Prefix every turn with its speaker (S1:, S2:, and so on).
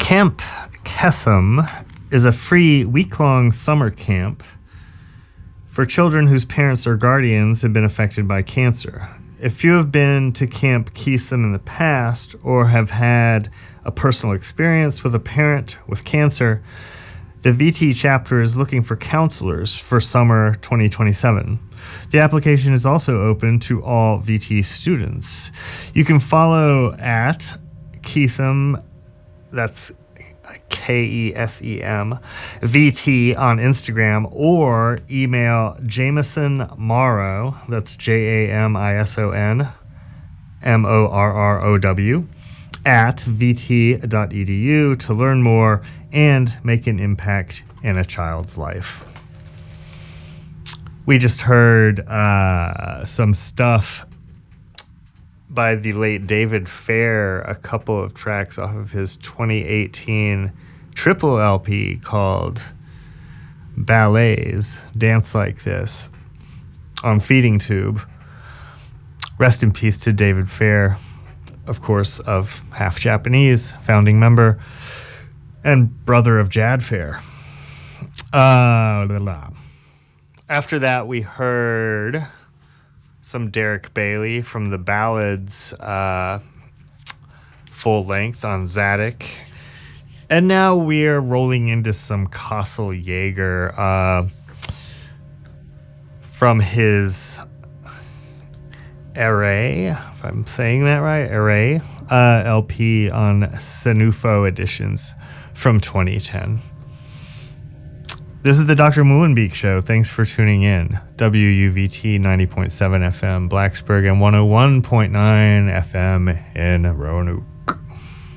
S1: Camp Kesem is a free week-long summer camp for children whose parents or guardians have been affected by cancer. If you have been to Camp Kesem in the past or have had a personal experience with a parent with cancer, the VT chapter is looking for counselors for summer 2027. The application is also open to all VT students. You can follow at Kesem, that's KESEM, VT on Instagram, or email Jameson Morrow, that's JAMISON MORROW, at vt.edu to learn more and make an impact in a child's life. We just heard some stuff by the late David Fair, a couple of tracks off of his 2018 triple LP called Ballets, Dance Like This, on Feeding Tube. Rest in peace to David Fair, of course, of Half Japanese, founding member, and brother of Jad Fair. After that, we heard some Derek Bailey from the Ballads full length on Zadok. And now we're rolling into some Kassel Jaeger from his Array, if I'm saying that right, Array LP on Senufo Editions from 2010. This is the Dr. Muhlenbeek Show. Thanks for tuning in. WUVT 90.7 FM Blacksburg and 101.9 FM in Roanoke.